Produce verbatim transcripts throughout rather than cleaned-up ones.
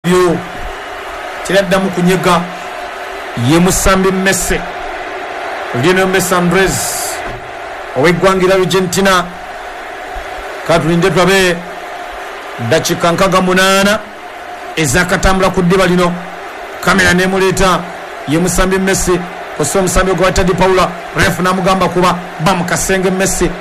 byo tiradda mu kunyega ye musambi Messi Lionel Messi Andres ow'eggwanga Argentina katulinde twabe dakika nkaga munaana ezakatambula ku ddiba lino kamera nemuleeta ye musambi Messi oso omusambi ogwata Di Paula ref namugamba kuba bamukasenge Messi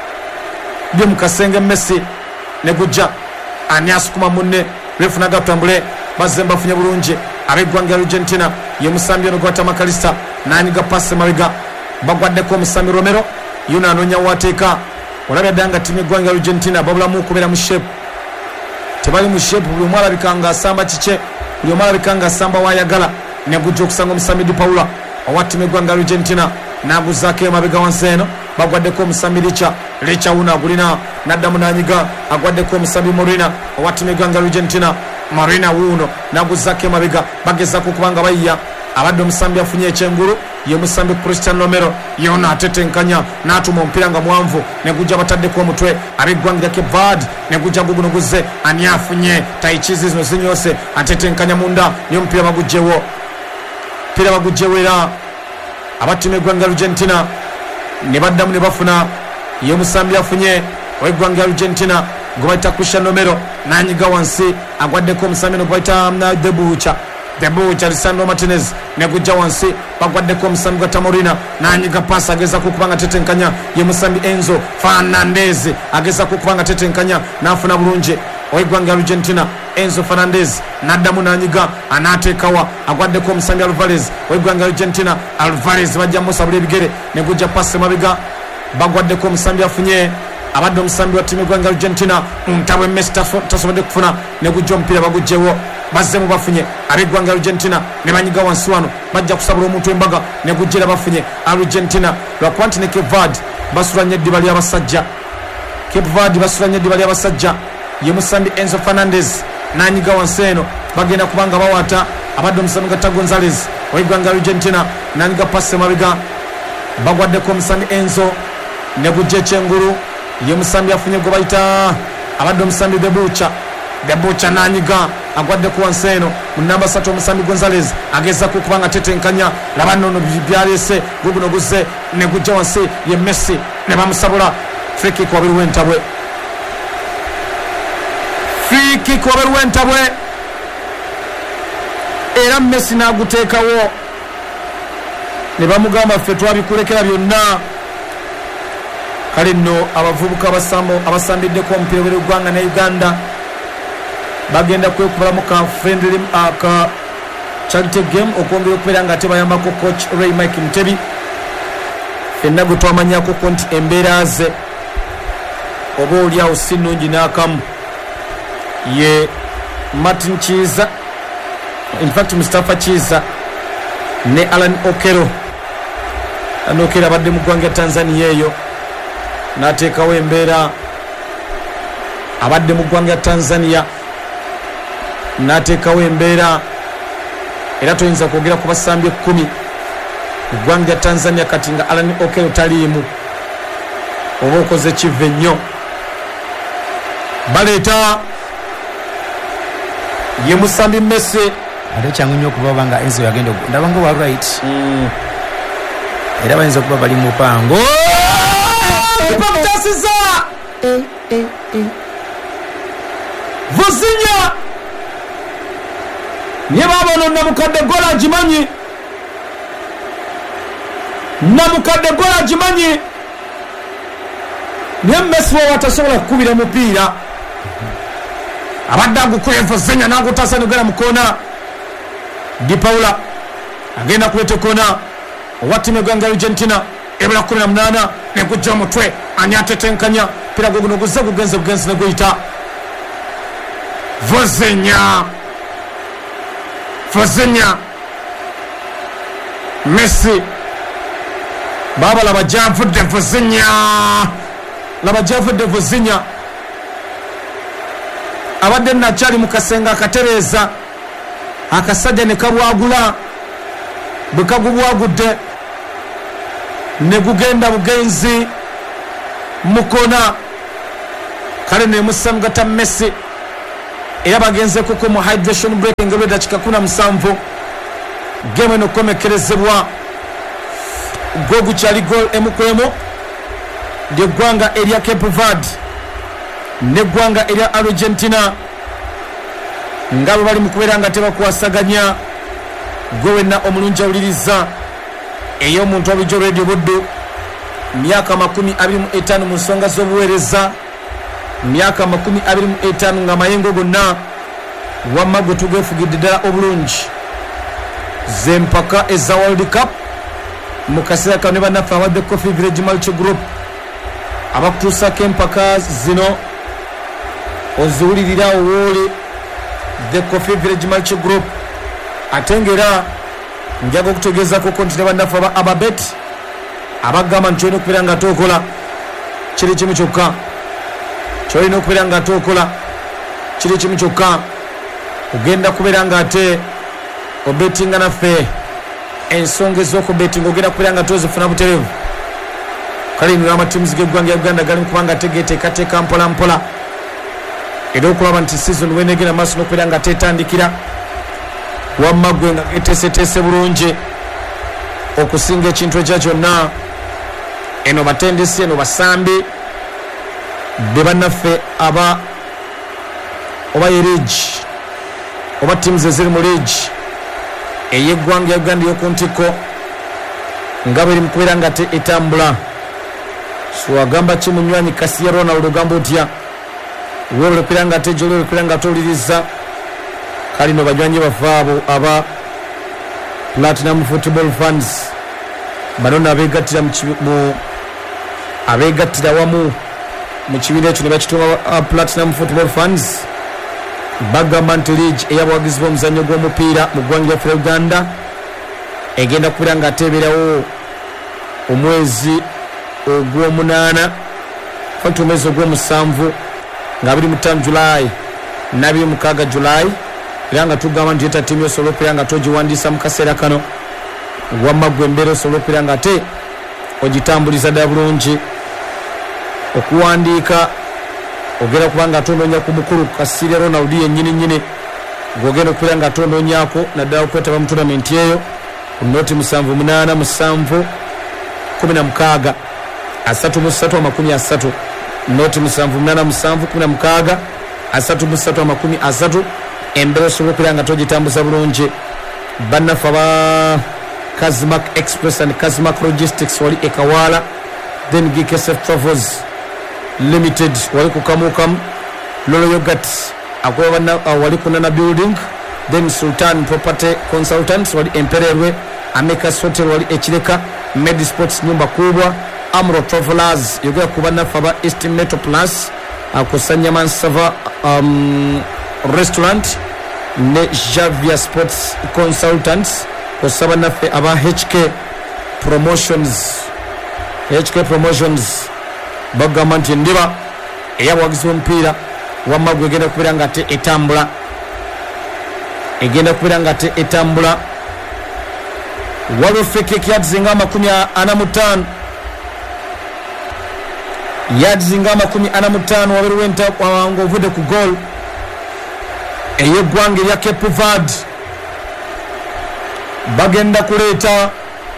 bye mukasenge Messi ne gujja ani asukuma munne ref nagatambule bazze mbafunye bulungi ab'eggwanga Argentina ye musambi ono gwata Makalista nanyiga passe mabiga bagwaddeko omusambi Romero yuna anonya wateeka olabya danga timu eggwanga Argentina babulamu okubeera mu shape tebali mu shape buli omu alabikanga asamba kike buli omu alabikanga asamba wayagala ne gujja okusanga omusambi Di Paula owa timu eggwanga Argentina naguzaako emabega wansi eno bagwaddeko omusambi Richa Richa wuno agulina naddamu nanyiga agwaddeko omusambi Morina owa timu eggwanga Argentina Marina wuno naguzaako emabega bagezaako okubanga bayiya abadde omusambi afunye ekyengulu ye musambi Cristiano Romero yona atetenkanya n'atuma omupiira nga mwanvu ne gujja bataddeko omutwe ab'eggwanga Cape Verde ne gujja guguno guzze ani afunye tayikizi zino zinyose atetenkanya munda niyo omupiira bagugjewo omupiira bagugjewo era abattimu eggwanga Argentina ne baddamu ne bafuna ye musambi afunye ow'eggwanga Argentina gwe bayita Cristiano Romero n'anyiga wansi agwaddeko omusambi no gwe bayita Debucha Debucha Lisandro Martinez ne gujja wansi bagwaddeko omusambi gwa Tamorina n'anyiga pasi ageza kukubanga tetenkanya ye musambi Enzo Fernandez ageza kukubanga tetenkanya n'afuna bulungi ow'eggwanga Argentina Enzo Fernandez n'addamu n'anyiga anaateekawa agwaddeko omusambi Alvarez ow'eggwanga Argentina Alvarez bajja musabula ebigere ne gujja pasi mabiga bagwaddeko omusambi afunye abadde omusambi wa timu eggwanga Argentina ntabwe Messi tasobodde kufuna ne gujja omupiira bagugjewo bazze mu bafunye ab'eggwanga Argentina ne banyiga wansi wano bajja kusabula omuntu embaga ne gujjera bafunye Argentina lwakuba nti ne Cape Verde basula nnyo eddiba ly'abasajja Cape Verde basula nnyo eddiba ly'abasajja ye musambi Enzo Fernandez n'anyiga wansi eno bagenda kubanga bawaata abadde omusambi Gata Gonzalez ow'eggwanga Argentina n'anyiga passe mabiga bagwaddeko omusambi Enzo ne gujja ekyengulu ye musambi afunye gwe bayita abadde omusambi Debucha Debucha n'anyiga agwaddeko wansi eno mu namba satu omusambi Gonzalez agezaako okubanga tetenkanya laba nno byaleese guguno guzze ne gujja wansi ye Messi ne bamusabula free kick wabiri w'entabwe free kick wabiri w'entabwe era Messi n'aguteekawo ne bamugamba ffe twabikulekera byonna kale nno abavubuka abasambiddeko omupiira w'eggwanga ne Uganda bagenda kwekubalamu ka friendly ka charity game okwongera okubeera nga ate bayambako coach Ray Mike Mutebi fenna gwe twamanyako ko nti embeera ze oba oliawo si nnungi n'akamu ye Martin Chiza in fact Mustafa Chiza ne Alan Okero Alan Okero abadde mu ggwanga Tanzania eyo n'ateekawo embeera abadde mu ggwanga Tanzania n'ateekawo embeera era toyinza kwogera ku basambi ekkumi eggwanga Tanzania kati nga Alan Okero taliimu oba okoze kive nnyo baleeta ye musambi Messi ate kyangu nnyo okuba nga Enzo yagenda ndaba nga wa right mm. era bayinza okuba bali mu pango pakutasiza Vuzinya nye babono namukadde gola agimanyi namukadde gola agimanyi naye Messi wa watasobola kukubira mupiira abadde agukubye Vuzinya n'agutasa negera mu koona Di Paula agenda kuleeta koona owa ttimu eggwanga Argentina ebula kumi na munaana ne gujja omutwe ani atetenkanya pira gwe guno guzze gugenze bugenzi ne guyita Vuzinya Vuzinya Messi baba laba gyavudde Vuzinya laba gyavudde Vuzinya abadde nakyali mu kasenga akatereeza akasajja ne kabwagula bwe kagubwagudde ne gugenda bugenzi mukona kale ne musamu Gata Messi era bagenze kuko mu hydration break ngalo dakika kuna msamvu game eno komekerezebwa gogu chali goal emukwemo de gwanga elia Cape Verde ne gwanga elia Argentina ngabo bali mukubera nga teba kuwasaganya gowe na omulunja uliriza eyo muntu abijo radio buddu myaka makumi abiri mu etaano mu nsonga z'obuweereza myaka makumi abiri mu etaano nga mayengo gonna wamagwe tugefugidde ddala obulungi zempaka eza World Cup mu kaseera kano ne bannaffe aba The Coffee Village Multi Group abakutuusako empaka zino oziwulirira owoole The Coffee Village Multi Group ate ng'era njaga okutegeezako ko nti ne bannaffe aba Ababet abagamba nti olina okubeera nga tookola kiri kimu kyokka kyolina okubeera nga tookola kiri kimu kyokka ogenda kubeera nga ate obetinga naffe ensonga ez'okubetinga ogenda kubeera nga tozifuna buterevu kale ino amatiimuzi g'eggwanga ya Uganda gali mukubanga tegeteekateeka mpola mpola era okulaba nti season wenegenda maaso n'okubeera nga teetandikira wamma gwe nga geteeseteese bulungi okusinga ekintu ekya kyonna eno batendesi eno basambi be bannaffe aba oba yeregi oba teams eziri mu leegi ey'eggwanga ya Uganda y'oku ntikko nga bweri mu kubeera nga te etambula so agamba ki munywanyi kasi ya Ronald ogamba otya weolekera nga te gyolekera nga towuliriza kale no banywanyi baffe abo aba Platinum Football Fans bano abeegattira mu abeegattira wamu mu kibiina ekyo ne bakituuma Platinum Football Fans bagamba nti league ey'abawagizi b'omuzannyo gw'omupiira mu ggwanga lyaffe Uganda egenda kubeera nga ateeberawo omwezi ogw'omunaana fakti omwezi ogw'omusanvu nga abiri mu ttaano July n'abiri mu mukaaga July era nga tugamba nti yeta ttiimu yosobola okubeera nga togiwandiisa mu kaseera kano wamma gwe embeera osobola okubeera nga ate ogitambuliza ddala bulungi okuwandiika ogenda kuba nga tonoonya ku mukulu Kasirye Ronald yennyini nnyini gw'ogenda okubeera nga tonoonyako naddala okwetaba mu tournament eyo noti musanvu munaana musanvu kumi na mukaaga asatu mu ssatu amakumi asatu noti musanvu munaana musanvu kumi na mukaaga asatu mu ssatu amakumi asatu embeera osobola okubeera nga togitambuza bulungi bannaffe aba Kazmark Express and Kazmark Logistics wali ekawala then G K S F Travels Limited wali ku kamukamu Lolo Yogurt akwabana uh, wali ku Nana Building then Sultan Property Consultants wali Empererwe America's Hotel wali Echireka Medisports nyumba kubwa Amro Travelers yogera ku bannaffe aba East Metro Plus akusanya Mansava um, Restaurant ne Javier Sports Consultants kusaba naffe aba H K Promotions H K Promotions bagamba nti ndiba eyabawagizi b'omupiira wamma gwe egenda kubeera nga te etambula egenda kubeera nga te etambula waliwo fekeki yadzizinga amakumi ana mu ttaano yadzizinga amakumi ana mu ttaano wabiriwo entawango ovudde ku goal ey'eggwanga erya Cape Verde bagenda kuleeta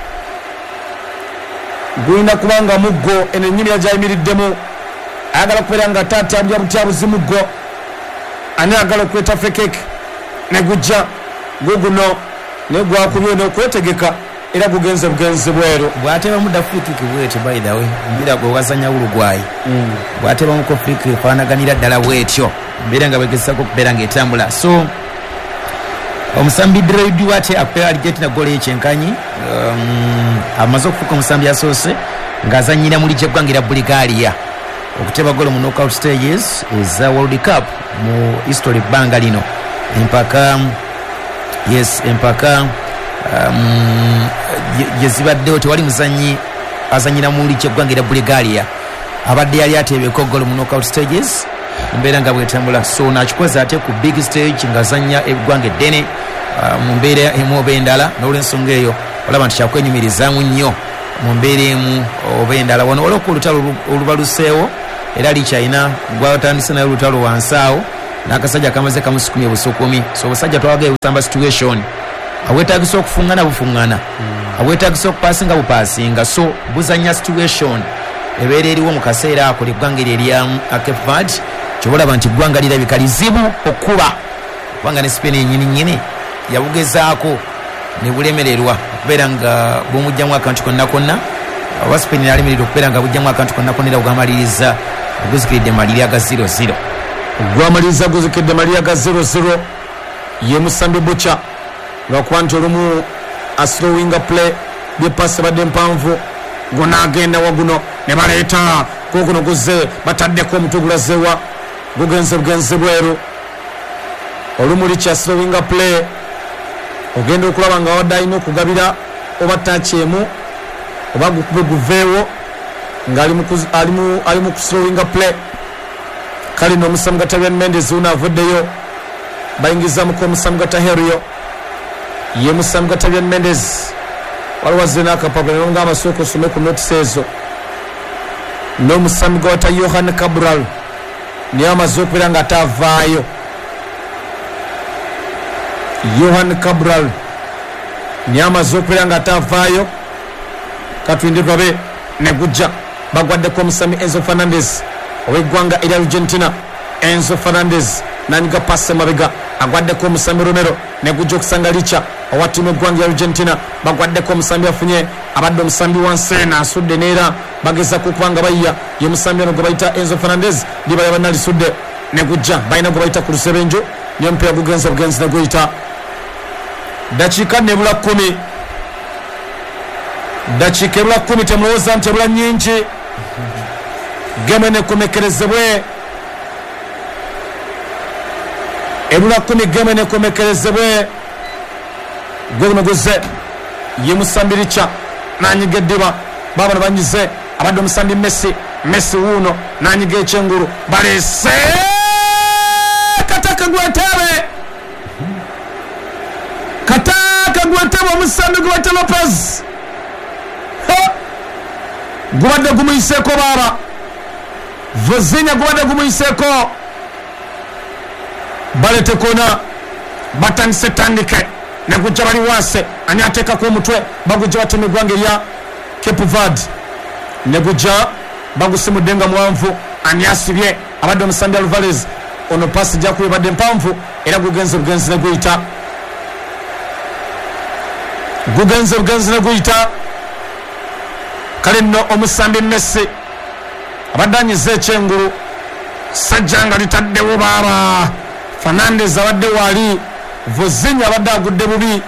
gulina kubanga muggo eno ennyini yagayimiriddemu ayagala kubeera nga tatyabya butyabuzi muggo ani ayagala okuleeta fekeke ne gujja guguno naye gwakubye n'okwetegeka era gugenze bugenzi bweru bw'atebamu free-kick bwetyo by the way mbeera gwe wazanya Uruguay mm. bw'atebamuko free-kick efaanaganira ddala bwetyo mbeera nga bwegezesako okubeera ng'etambula so omusambi Dreid wate akwera aligeti na gole y'ekyenkanyi um, amaze okufuuka omusambi asoose ng'azanyira mu ligi y'eggwanga erya Bulgaria okuteba gole mu knockout stages eza World Cup mu history bbanga lino empaka yes empaka um, gyezibaddewo tewali muzanyi azanyira mu ligi y'eggwanga erya Bulgaria abadde yali ateebeko gole mu knockout stages mbeera nga bwetambula so nakikoze ate ku big stage ng'azanya eggwanga eddene uh, mu mbeera emu oba endala n'olw'ensonga eyo olaba nti kyakwenyumirizaamu nnyo mu mbeera emu oba endala wano olwoku olutalo olubaluseewo era likyalina gwatandise nayo olutalo wansi awo n'akasajja kamaze kamusukumye busukumi. So obusajja twawagaye busamba situation awetagisa okufungana bufungana mm. awetagisa okupasinga bupasinga. So buzanya situation ebeera eriwo mu kaseera ako liggwanga erya Cape Verde kyobalaba nti ggwanga lirabika lizibu okuba kubanga ne Spain nyini nyini yabugezaako ne bulemererwa okubeera nga bumugjamu akantu konna konna. Aba Spain yalemererwa okubeera nga bujjamu akantu konna konna era bwamaliriza oguzikiridde maliri aga zero zero gwamaliriza guzikidde maliri aga zero zero ye Musambi Bucha lwakuba nti olumu aslowinga play byepasi badde mpanvu gunagenda waguno ne baleeta kuguno guze bataddeko omutwe gulazewa gugenze bugenze bweru olumu licha slowinga play ogenda okulaba nga wadde alina okugabira oba takyemu oba gukube guveewo ng'ali mu kuslowinga play. Kale no Musambi Tabian Mendes una avuddeyo bayingizamuko Musambi Taherio ye Musambi Tabian Mendes waliwo azina akapapula nga amasoko some ku notice ezo no Musambi Gota Johan Cabral ni amaze okubeera nga atavaayo. Johan Cabral ni amaze okubeera nga atavaayo katwinde twabe ne gujja bagwaddeko Musambi Enzo Fernandez ow'eggwanga erya Argentina. Enzo Fernandez nanyiga passe mabega agwaddeko Musambi Romero ne gujja okusanga licha owa ttiimu eggwanga ya Argentina bagwaddeko Musambi afunye abadde Musambi wansena asudde neera bagezako okubanga bayya ye Musambi ono gwe bayita Enzo Fernandez libala banalisudde ne gujja balina gwe bayita ku lusebenjo niyo mupiira gugenza bugenzi ne gweyita. Dakiika nebula kkumi dakiika ebula kkumi temulowooza nti ebula nnyingi geme nekomekerezebwe ebula kkumi geme nekomekerezebwe gweguno guze ye Musambi Richa nanyiga eddiba babano banyize abadde Musambi Messi Messi wuuno nanyiga ekyengulu baleese kataka gwetebe kataka gwetebe Musambi gwete Lopez gubadde gumuyiseeko baaba Vozinya gubadde gumuyiseeko balete kona batandise tandike ne gujja bali wase ani ateekako omutwe bagujja batema eggwanga erya Cape Verde ne gujja bagusimudde nga muwanvu ani asibye abadde Musambi Alvarez ono pasi gyakuba badde mpanvu era gugenze bugenzi ne guyita gugenze bugenzi ne guyita. Kale nno Omusambi Messi abadde anyiza ekyengulu sajja nga litaddewo baaba Fernandez abadde waali Vozinya abadde agudde bubi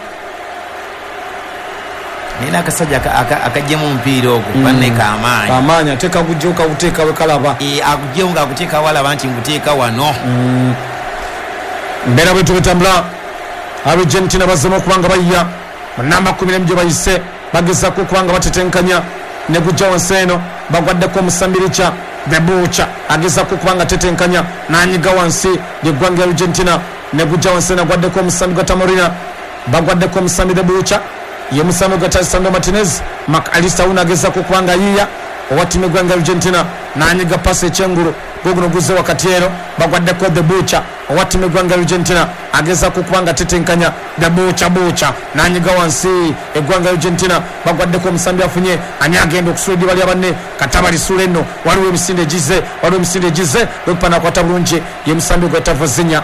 nina akasajja akajjemu omupiira ogwo banne kamaanyi kamaanyi ate kagujja okawuteeka we kalaba agujjewo ngaakuteeka walaba nti nguteeka wano mbeera bwe tubitambula Argentina bazzemu okuba nga bayya mu namba kumi n'emu gye bayise bagezako okuba nga batetenkanya ne gujja wansi eno bagwaddeko Musambi Richa the Bucha agezako okuba nga tetenkanya nanyiga wansi ly'eggwanga Argentina ne gujja wansi eno agwaddeko Musambi Gata Morina bagwaddeko Musambi the Bucha ye Musambi Gata Sandro Martinez Mac Alister una agezako okuba nga yiya owa ttiimu eggwanga Argentina nanyiga pasi ekyengulu guguno guze wakati eno bagwaddeko the Bucha owa ttiimu eggwanga Argentina agezako okuba nga tetenkanya the Bucha Bucha nanyiga wansi eggwanga Argentina bagwaddeko Musambi afunye ani agenda okusula bali abanne kataba lisula eno waliwo emisinde egize waliwo emisinde egize lokupa nakwata bulungi ye Musambi gweta Vozinya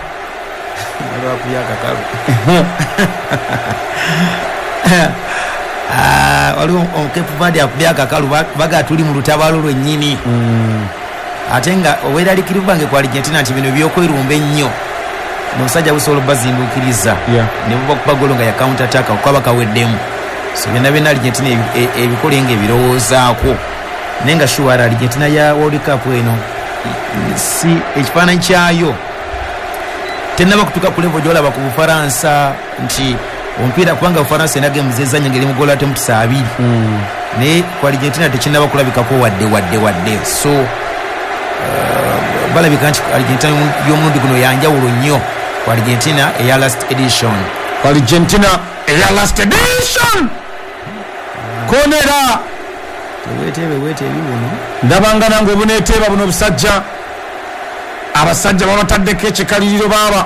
waliwo Cape Verde akubya akakalu baga tuli mu lutabaalo lwennyini ate nga oweraliikirivu bange ku Argentina nti bino byokwerumba ennyo n'omusajja busobola bazinduukiriza ne bubakuba golo nga ya counter attack okuba bakaweddemu. So byonna byonna Argentina ebikole nga ebirowoozaako naye nga shuwara Argentina ya World Cup eno si ekifaananyi kyayo tennaba kutuuka ku level gy'olaba ku Bufaransa nti omupiira kubanga Bufaransa ena gemu zezanya ngeri mugola ate mutisa abiri naye ku Argentina tekinnaba kulabikako wadde wadde wadde. So balabika nti Argentina y'omulundi guno yanjawulo nnyo ku Argentina eya last edition ku Argentina eya last edition konera teweeteebe weeteebi buno ndabanga nange obuneeteeba buno obusajja abasajja babataddeko ekikaliriro baaba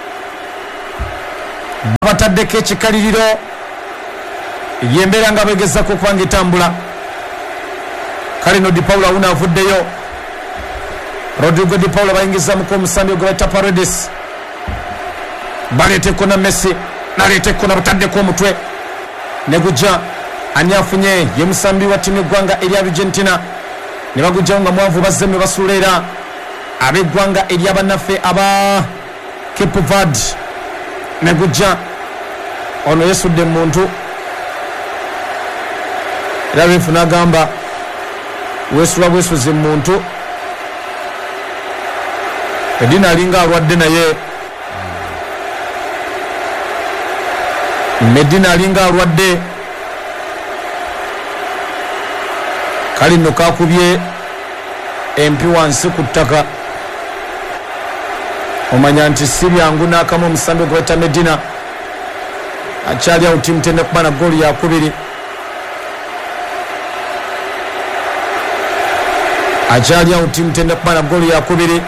babataddeko ekikaliriro yembeera nga begezaako okubanga etambula kale no Di Paula awuna avuddeyo Rodrigo Di Paula bayingizamuko omusambi gwe bayita Paredes baleeteko na Messi naleeteko na bataddeko omutwe ne gujja ani afunye ye musambi wa timu eggwanga eri Argentina ne bagujjawo nga mwavu bazzemu basuula era ab'eggwanga eri abannaffe aba Cape Verde ne gujja ono yesudde muntu era beefu n'agamba weesula bwesuze muntu edina alinga alwadde naye Medina alinga alwadde kali nno kakubye empi wansi ku ttaka omanya nti si byangu n'akamu omusambi gwe bayita Medina akyali awo tiimu tenne kuba na gooli yakubiri akyali awo tiimu tenne kuba na gooli yakubiri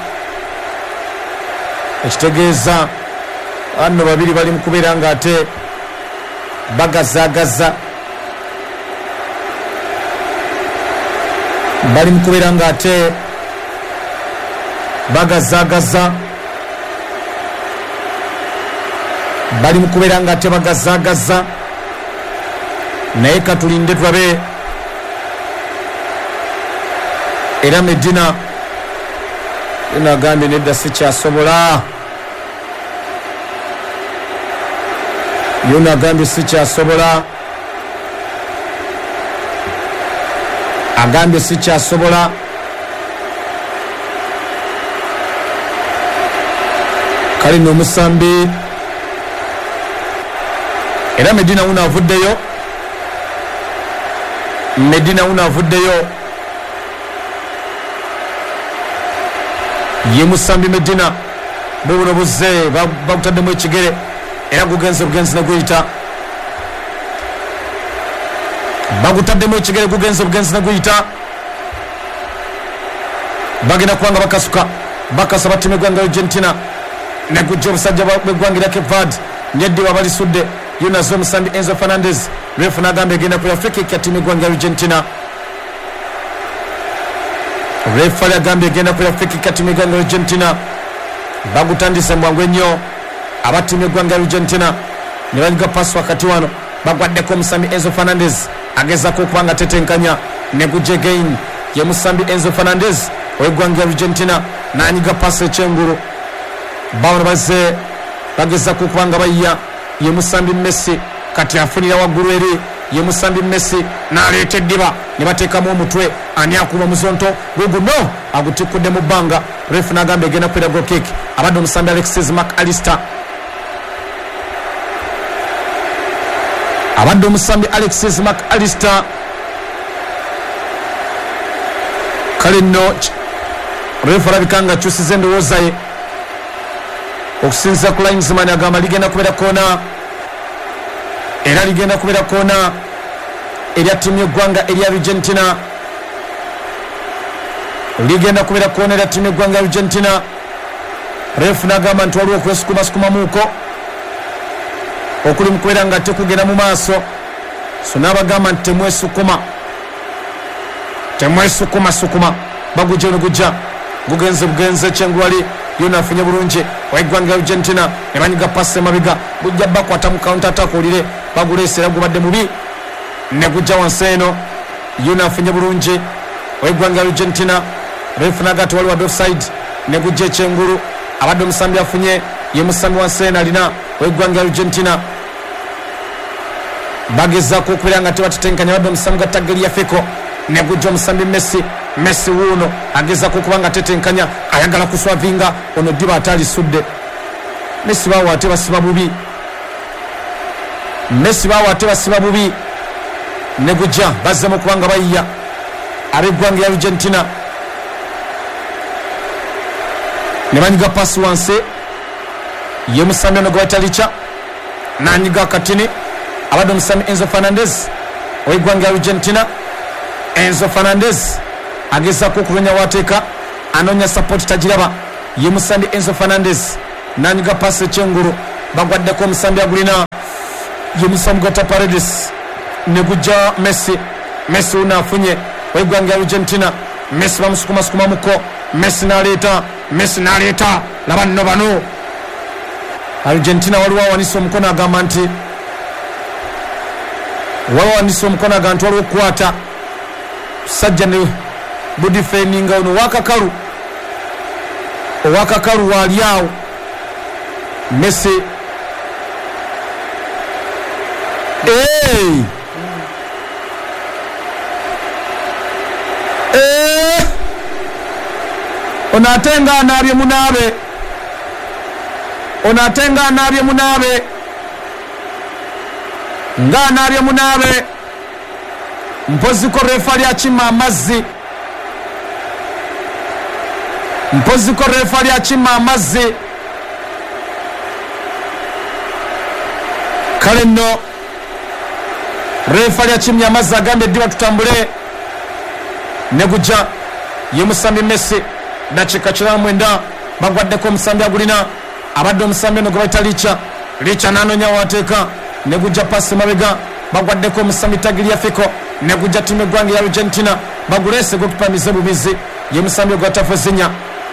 ekitegeeza anno babiri bali mu kubeera ng'ate bagazaagaza bali mu kubeera ng'ate bagazaagaza bali mu kubeera ng'ate bagazaagaza naye katulinde tulabe era Medina enagambye nedda sikyasobola yona agambye sikyasobola agambye sikyasobola kale nno omusambi era Medina una avuddeyo Medina una avuddeyo ye musambi Medina bubuno buzze bagutaddemu ekigere era gugenze bugenzi neguyita bagutaddemu ekigere gugenze bugenzi neguyita bagenda kubanga bakasuka bakasa batimu eggwanga Argentina negujja obusajja bw'eggwanga erya Cape Verde nyeddiwa balisudde yonazo omusambi Enzo Fernandez refu n'agamba egenda ku free kick ya timu eggwanga Argentina refu agamba egenda ku free kick ya timu eggwanga Argentina bagutandise mbwangu ennyo abatimu eggwanga Argentina ne banyiga paasi wakati wano bagwaddeko omusambi Enzo Fernandez agezaako okubanga tetenkanya ne gujja again ye musambi Enzo Fernandez ow'eggwanga Argentina n'anyiga paasi ekyengulu bawona bazze bagezaako okubanga bayiya ye musambi Messi kati afunira waggulu eri ye musambi Messi n'aleeta eddiba ne bateekamu omutwe ani akuba muzonto guguno agutikkudde mu bbanga refu n'agamba egenda kubeera goal kick abadde omusambi Alexis McAllister abadde omusambi Alexis McAllister kale nno refu alabika nga akyusiza endowooza ye okusinziira ku linesman agamba ligenda kubeera koona era ligenda kubeera koona erya tiimu y'eggwanga erya Argentina ligenda kubeera koona erya tiimu y'eggwanga Argentina refu n'agamba nti waliwo okwesukumasukumamuuko okuli mu kubeera nga tekugenda mu maaso so n'abagamba nti temwesukuma temwesukumasukuma bagujja ne gujja gugenze bugenze ekyengwali yona afunye bulungi ow'eggwanga Argentina ne banyiga paasi emabiga gujja bakwata mu counter attack olire baguleese era gubadde mubi ne gujja wansi eno yona afunye bulungi ow'eggwanga Argentina refu n'agati waliwo wadde offside ne gujja ekyengulu abadde omusambi afunye ye musambi wansi eno alina ow'eggwanga Argentina bagezaako okubeera nga tebatetenkanya badde omusambi gwa taggeri yafeko ne gujja omusambi Messi Messi wuuno agezaako okuba nga tetenkanya ayagala kuswavinga ono ddiba ate alisudde Messi baawo ate basiba bubi Messi baawo ate basiba bubi ne gujja bazzemu okuba nga bayiya ab'eggwanga ya Argentina ne banyiga paasi wansi ye musambi ono gwe bayita Licha n'anyiga akatini abadde omusambi Enzo Fernandez ow'eggwanga ya Argentina Enzo Fernandez agezaako okulonya wateeka anoonya support tagiraba ye musambi Enzo Fernandez nanyiga passe chenguru bagwaddeko musambi agulina ye musambi Gota Paredes negujja Messi Messi unafunye wegwanga Argentina Messi bamusukuma sukuma muko Messi naleta Messi naleta labanno bano Argentina waliwo waniso mukono agamba nti waliwo waniso mukono agamba nti waliwo kwata sajja ne budifendinga uno wakakalu wakakalu waliawo Messi hey eh onatenga anabye munabe onatenga anabye munabe nga anabye munabe mpozi ko refa lya chima amazzi mpozi ko refa lya chima amazzi kale no refa lya chimya amazzi agambe diwa tutambule neguja ye musambi Messi dakika kiramu mwenda bagwaddeko musambi agulina abadde omusambi no gwa licha licha nanonya wateka neguja pasi mabega bagwaddeko omusambi Tagliafico Fiko neguja timu gwange ya Argentina bagulese gokupamize bubizi ye musambi gwa Tafozinya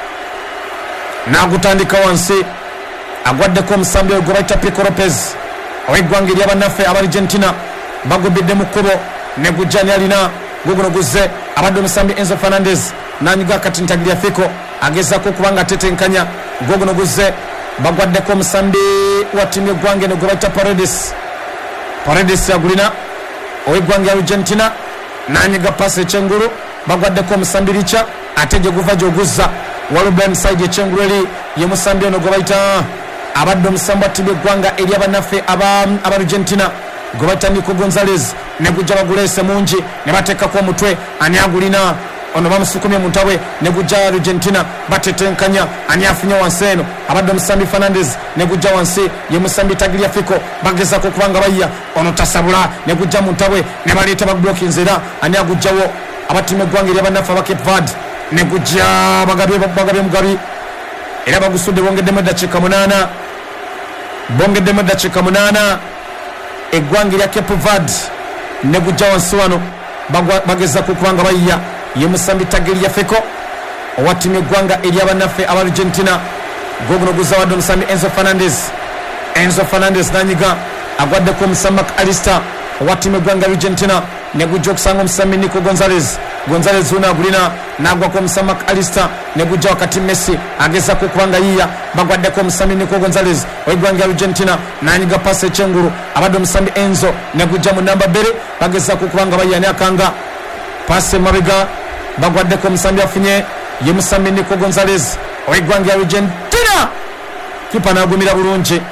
nagutandika wansi agwaddeko omusambi gwa Pico Lopez awegwange lya banafe aba Argentina bagubidde mukubo neguja ni alina guguno guze abadde omusambi Enzo Fernandez nanyiga kati Tagliafico Fiko agezako kubanga tetenkanya guguno guze bagwaddeko omusambi wa timu gwange ne gwa Paredes Paredes yagulina owegwange Argentina nanyiga passe chenguru bagwaddeko omusambi licha ateje guva joguza Walubem side chenguru eli ye musambi ono gwaita abadde omusambi timu gwanga eri abanafe aba aba Argentina gwaita Nico Gonzalez ne gujja bagulese munji ne bateka ko mutwe ani agulina ono bamusukumye muntawe ne gujja Argentina batetenkanya ani afunya wanseno abadde omusambi Fernandez ne gujja wansi ye musambi Tagliafico bageza ko kubanga bayya ono tasabula ne gujja muntawe ne baleta bagblock nzera ani agujjawo abatime gwange lya banafa ba Cape Verde ne gujja bagabe bagabe mugabi era bagusudde bongedde mu dakika munana bongedde mu dakika munana egwange lya Cape Verde ne gujja wansi wano bageza ko kubanga bayya ye musambi Tagliafico owatime gwanga eri abanafe aba Argentina gogono guzawadde omusambi Enzo Fernandez Enzo Fernandez nanyiga agwadde ko omusambi Alistair owatime gwanga Argentina ne gujja okusanga omusambi Nico Gonzalez Gonzalez una agulina nagwa ko omusambi Alistair ne gujja wakati Messi ageza ko kubanga yiya bagwadde ko omusambi Nico Gonzalez owegwanga Argentina nanyiga passe chenguru abadde omusambi Enzo ne gujja mu namba bere bageza ko kubanga bayani akanga passe mabega bagwaddeko omusambi afunye ye musambi Nico Gonzalez owegwange Argentina kipa nagumira bulungi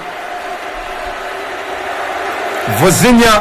Vozinha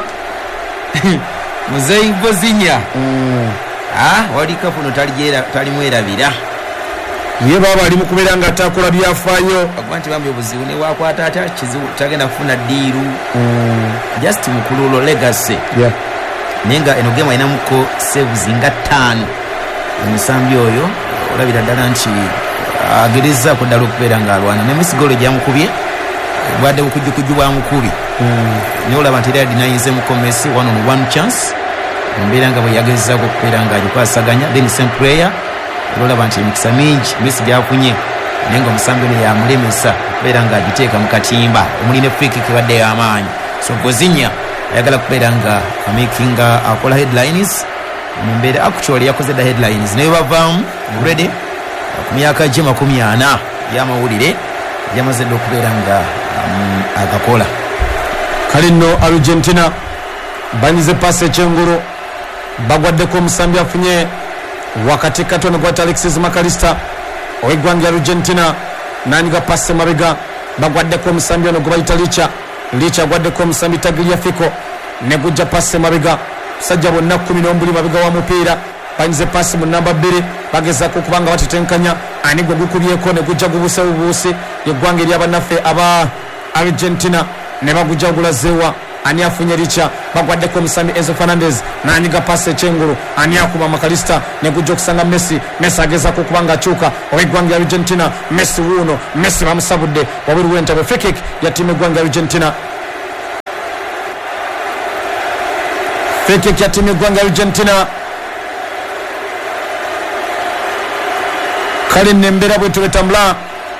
Muzei Vozinha mm. ah wali kafuno talijera talimwerabira ye baba ali mukubera nga takola byafaayo agwanti bambi obuzibu ne wakwata ata kizibu tagenda kufuna diiru mm. just mukululo legacy yeah nenga eno game ina muko saves nga tano omusambi oyo olabira ddala nti agereza kudala okubeera nga alwana ne Messi golo gyamukubye bwadde okujjukujjubwa mukubi mm. ne olaba nti era dinayize muko Messi one on one chance embeera nga bwe yagezaako okubeera nga agikwasaganya then same player olaba nti emikisa mingi Messi gyafunye naye nga omusambi ono yamulemesa okubeera nga agiteeka mu katimba omulina free kick badde y'amaanyi so Vozinha ayagala kubeera nga amakinga akola headlines mumbeera actually yakoze da headlines naye bavaamu already ku myaka gye makumi ana y'amawulire yamaze dde okubeera nga um, agakola kale nno Argentina banyize passe chenguru bagwaddeko omusambi afunye wakati katono gwata Alexis McAllister owegwange Argentina nanyiga passe mabega bagwaddeko omusambi ono gwe bayita licha licha gwaddeko omusambi Tagliafico ne gujja passe mabega sajja bonna kumi n'ombuli mabega wa mupiira banyize passe mu namba bbiri bagezako kubanga batetenkanya ani gwe gukubyeko ne gujja gubuse bubuusi yeggwanga eri abannaffe aba Argentina ne bagujja gulazeewa ani afunye richa bagwaddeko omusambi Enzo Fernandez nanyiga passe Chenguru ani akuba Makalista ne gujja okusanga Messi Messi ageza kukubanga akyuka ow'eggwanga lya Argentina Messi wuuno Messi bamusabudde wabuli w'entebe free kick ya timu eggwanga Argentina free kick ya timu eggwanga Argentina kale nembera bwe tubetambula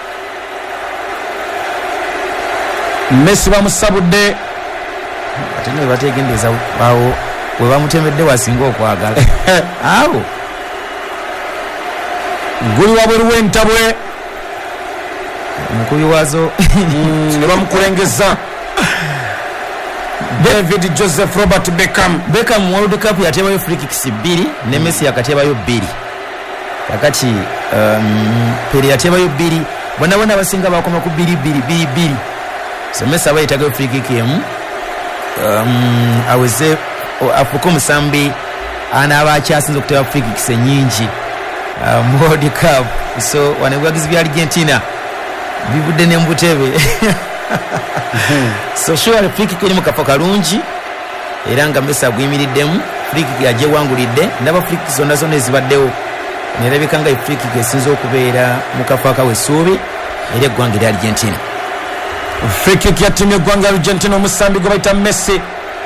Messi bamusabudde ate ne bategendeza bawo we bamutemedde wasinga okwagala awo guli wabweru w'entabwe omukubi wazo ne bamukulengeza David Joseph Robert Beckham Beckham World Cup yatebayo free kicks bbiri ne Messi yakatebayo bbiri kakati um, pere yatebayo bbiri bonna bonna basinga bakoma ku bbiri bbiri bbiri bbiri so Messi abayitaga free kick emu um, aweze afuka omusambi anaaba akyasinza okuteba free kicks ennyingi um, World Cup so wanebwagizi bya Argentina bivudde nembutebe so sure free kick eri mu kafo kalungi era nga Messi aguyimiriddemu free kick yagewangulidde ndaba free kick zonna zonna ezibaddewo nerabika nga free kick esinza okubeera mu kafo akawesuubi era eggwanga erya Argentina free kick ya timu eggwanga Argentina omusambi gwe bayita Messi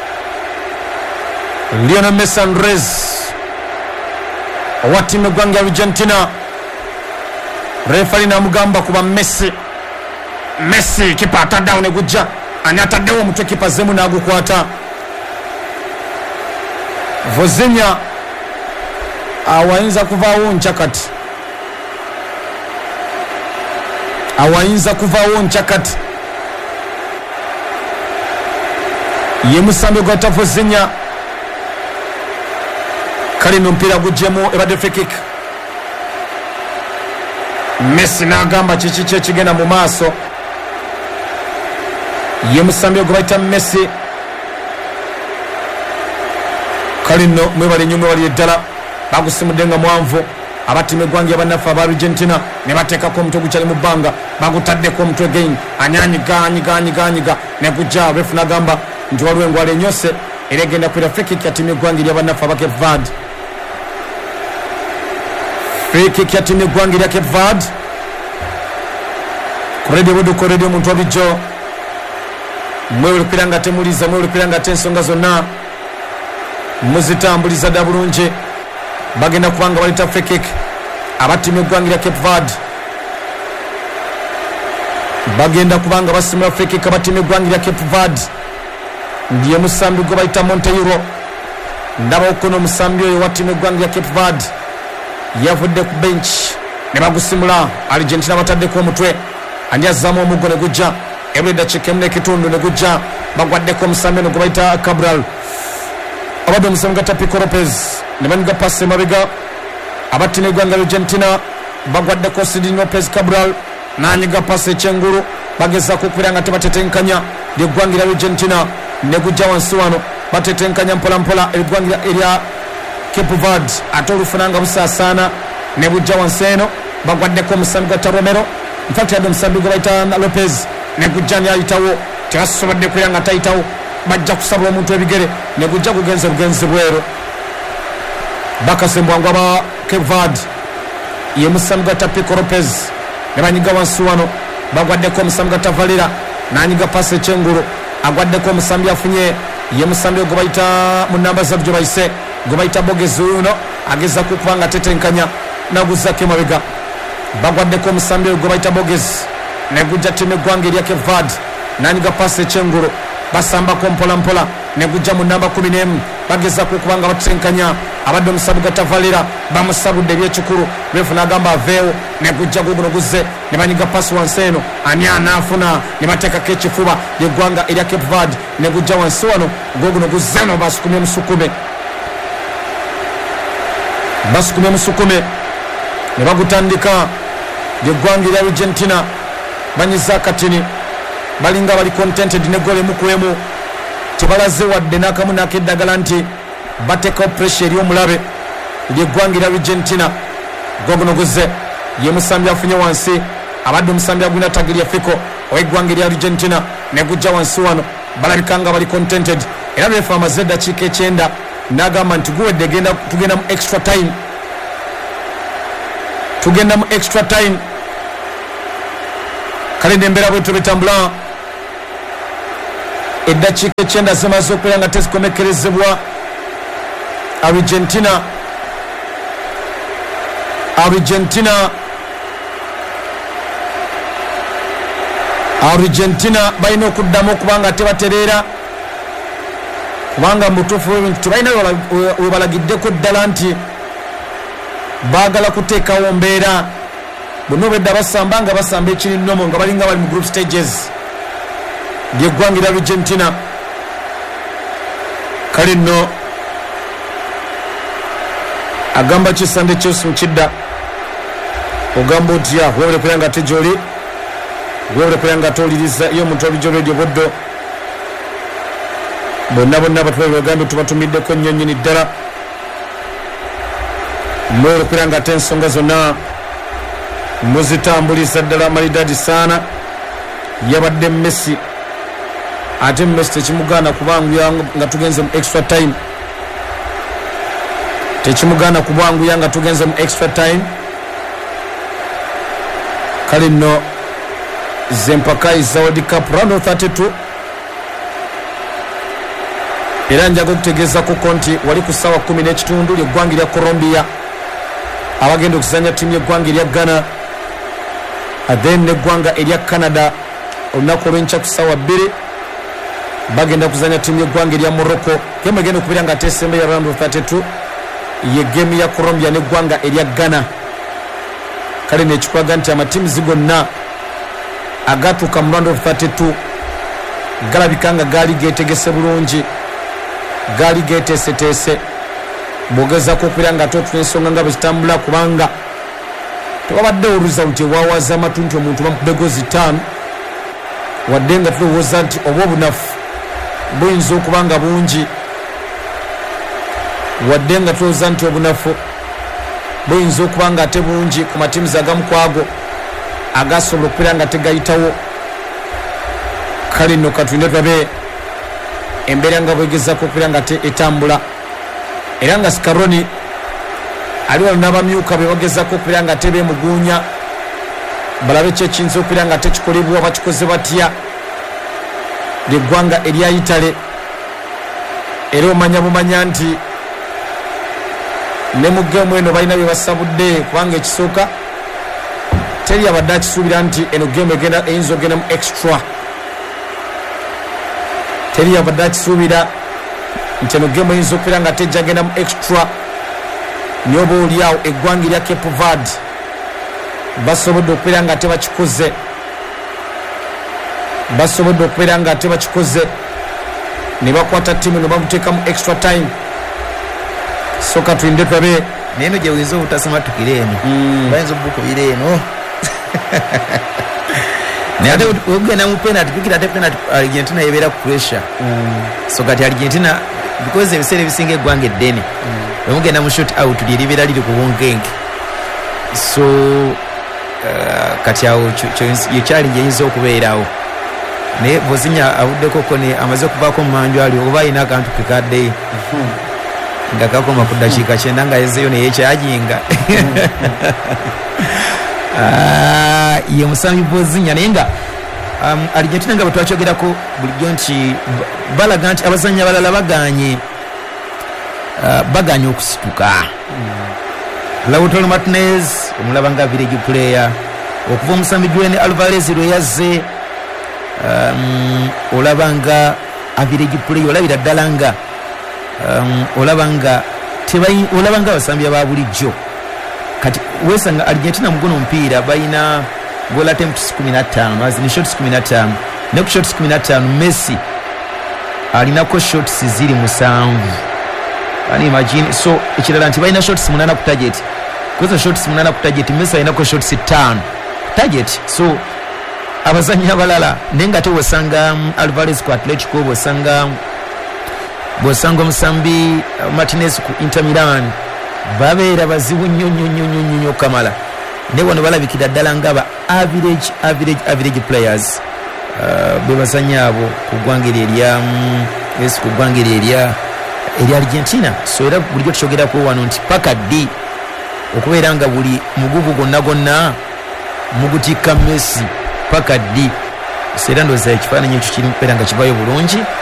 Lionel Messi Andres owa timu eggwanga Argentina refari namugamba kuba Messi Messi kipa ataddawo ne gujja ani ataddewo omutwe kipa zemu n'agukwata Vozinha awayinza kuvaawo nkyakati awayinza kuvaawo nkyakati ye musambi gwa Vozinha kale n'omupiira gujjemu ebadde free kick Messi n'agamba kiki kyekigenda mu maaso ye musambi gwe bayita Messi kale nno mwebale nnyo mwebali eddala bagusimudde nga mwanvu abatima eggwanga abannaffe aba Argentina ne bateekako omutwe gukyali mu bbanga bagutaddeko omutwe gain anyanyiga anyiga anyiga anyiga ne gujja refu n'agamba nti waliwo engwala enyose era egenda kwera free kick ya timu eggwanga eri abannaffe aba Cape Verde free kick ya timu eggwanga erya Cape Verde ku radio buduko radio omuntu wabijjo mwewulukira nga temuliza mwewulukira nga tensonga zonna muzitambuliza dda bulungi bagenda kubanga balita free kick abatimu eggwanga erya Cape Verde bagenda kubanga basimula free kick abatimu eggwanga erya Cape Verde ndiye musambi gwe bayita Monteiro ndaba okuno omusambi oyo wa timu eggwanga erya Cape Verde yavudde ku bench ne bagusimula Argentina bataddeko omutwe ani azzaamu omuggo ne gujja ebuli dakiika emu n'ekitundu ne gujja bagwaddeko omusambi ono gwe bayita Cabral abadde omusambi gata Pico Lopez ne banyiga passe mabega abatima eggwanga Argentina bagwaddeko Sidney Lopez Cabral n'anyiga passe Chenguru bagezaako okubeera nga tebatetenkanya ly'eggwanga erya Argentina ne gujja wansi wano batetenkanya mpola mpola eggwanga erya Cape Verde ate olufuna nga busaasaana ne bujja wansi eno bagwaddeko omusambi gata Romero infact yadde omusambi gwe bayita Lopez ne gujja nyayitawo tebasobodde kubeera nga tayitawo bajja kusaba omuntu ebigere ne gujja gugenze bugenzi bweru bakasembwangu aba Cape Verde ye musambi gata Pico Lopez ne banyiga wansi wano bagwaddeko omusambi gata Valera n'anyiga passe Chenguru agwaddeko omusambi afunye ye musambi gwe bayita mu namba za byo bayise gwe bayita Bogezi uno ageza kukuba nga tetenkanya naguzako emabega bagwaddeko omusambi gwe bayita Bogezi ne gujja timu eggwanga erya Cape Verde n'anyiga passe Chenguru basambako mpola mpola ne gujja mu namba kumi n'emu bagezaako okuba nga batetenkanya abadde omusambi gata Valera bamusabudde ebyekikulu refu n'agamba aveewo ne gujja guguno guzze ne banyiga pasi wansi eno ani anaafuna ne bateekako ekifuba ly'eggwanga erya Cape Verde ne gujja wansi wano guguno guzze no basukumye musukume basukumye musukume ne bagutandika ly'eggwanga erya Argentina banyiza akatini balinga bali contented ne gole mukwemu tebalaze wadde nakamu nakeddagala nti bateka pressure eri omulabe ly'eggwanga erya Argentina gogono guze ye musambi afunye wansi abadde omusambi agwina tagiri ya Fico ow'eggwanga erya Argentina ne gujja wansi wano balabika nga bali contented era refa amaze eddakiika ekyenda n'agamba nti guwedde tugenda mu extra time tugenda mu extra time kale nembeera bwetyo betambula eddakiika ekyenda zimaze okubeera nga tezikomekerezebwa Argentina Argentina Argentina balina okuddamu okubanga tebatereera kubanga mutuufu w'ebintu tebalina webalagiddeko ddala nti baagala kuteekawo mbeera bonna obwedda basamba nga basamba ekininomo nga balinga bali mu group stages lyeggwanga erya Argentina kale nno agamba kisande kyose mukidda ogamba otya webale kulya nga ate gyoli webale kulya nga atowuliriza iyo omuntu olijjo radio boddo bonna bonna batubabi bagambye tubatumiddeko nnyo nnyini ddala mwebale kulya nga ate ensonga zonna muzitambuliza ddala maridadi saana yabadde Messi ate Messi tekimugaana kubanguya nga tugenze mu extra time tekimugaana kubanguya nga tugenze mu extra time kale nno zempaka iza World Cup round of thirty-two era njaga okutegeezako konti wali ku ssaawa kumi n'ekitundu ly'eggwanga erya Colombia abagenda okuzanya ttiimu y'eggwanga erya Ghana then n'eggwanga erya Canada olunaku olw'enkya ku ssaawa bbiri bagenda kuzanya ttiimu y'eggwanga erya Morocco gemu egenda okubeera nga teesembe ya round of thirty-two ye gemu ya Colombia n'eggwanga erya Ghana kale nekikulaga nti amatiimuzi gonna agatuuka mu round of thirty-two galabika nga gaali geetegese bulungi gaali geeteeseteese bwogezako okubeera nga totuna ensonga nga bwe zitambula kubanga tewabaddewo result ewawaza amatu nti omuntu bamukubego zitaano wadde nga tulowooza nti oba obunafu buyinza okuba nga bungi wadde nga tulowooza nti obunafu buyinza okuba nga ate bungi ku matiimuzi agamu kwago agasobola okubeera nga tegayitawo kale nno katulinde tulabe embeera nga bwegezako okubeera nga te etambula era nga Scaroni ali wano n'abamyuka be bagezako okubeera nga te beemuguunya balabe ki ekiyinza okubeera nga tekikolebwa bakikoze batya ly'eggwanga erya Itale era omanya bumanya nti ne mu geemu eno balina bye basabudde kubanga ekisooka teri abadde akisuubira nti eno geemu eyinza ogenda mu extra teri abadde akisuubira nti eno geemu eyinza okubeera nga tejja agenda mu extra nyoba oliawo eggwanga erya Cape Verde basobodde okubeera nga tebakikoze basobodde okubeera nga tebakikoze ne bakwata ttiimu ne bamuteeka mu extra time so katulinde tulabe neno gye winza obutasimatukira eno bayinza obukubira eno naye ate ogenda mu penalty pikira ate penalty Argentina yebeera ku pressure so kati Argentina because ebiseera ebisinga eggwanga eddene bwemugenda mu shot out lyeribeera liri ku bunkenke so kati awo yekyali gyeyinza okubeerawo naye bozinya abuddeko kone amaze okuvaako mu manju ali oba alina akantu kekaddeyo nga kakoma ku ddakiika kyenda nga yezeyo neyekyajinga ye musambi bozinya naye nga Argentina nga bwetwakyogerako bulijjo nti balaga nti abazanyi abalala baganye baganye okusituka Lautaro Martinez omulaba nga village player okuva omusambi Julian Alvarez lwe yazze olaba nga village player olabira ddala nga olaba nga olaba nga abasambi aba bulijjo kati wesanga Argentina mugono omupiira balina goal attempts kumi na ttaano azini shots kumi na ttaano ne ku shots kumi na ttaano Messi alinako shots ziri musanvu ani imagine so ekirala nti balina shots munana ku target kwezo shots munana ku target Messi alinako shots ttaano target so abazanyi abalala nenga tewosanga Alvarez ku Atletico bosanga bosanga musambi Martinez ku Inter Milan babeera bazibu nnyo nnyo nnyo nnyo kamala ne wano balabikira ddala ngaba average average average players bebazanya abo ku ggwanga erya yes ku ggwanga erya erya Argentina. So era bulijjo tukyogeraku wano nti paka ddi okubeera nga buli mugugu gonna gonna mugutikka Messi paka ddi. So era ndowooza ekifaananyi ekyo kiri kubeera nga kivayo bulungi.